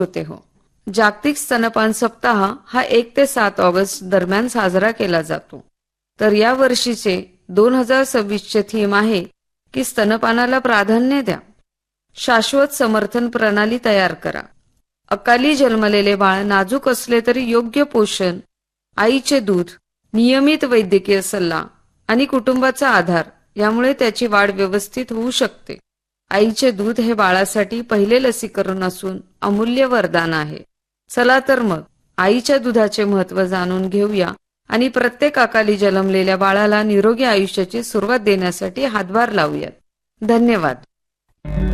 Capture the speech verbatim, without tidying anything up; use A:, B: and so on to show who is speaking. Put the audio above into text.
A: होते हो. जागतिक स्तनपान सप्ताह हा एक ते सात ऑगस्ट दरम्यान साजरा केला जातो. तर या वर्षीचे दोन हजार सव्वीस चे थीम आहे की स्तनपानाला प्राधान्य द्या, शाश्वत समर्थन प्रणाली तयार करा. अकाली जन्मलेले बाळ नाजूक असले तरी योग्य पोषण, आईचे दूध, नियमित वैद्यकीय सल्ला आणि कुटुंबाचा आधार यामुळे त्याची वाढ व्यवस्थित होऊ शकते. आईचे दूध हे बाळासाठी पहिले लसीकरण असून अमूल्य वरदान आहे. चला तर मग आईच्या दुधाचे महत्त्व जाणून घेऊया आणि प्रत्येक अकाली जन्मलेल्या बाळाला निरोगी आयुष्याची सुरुवात देण्यासाठी हातभार लावूयात. धन्यवाद.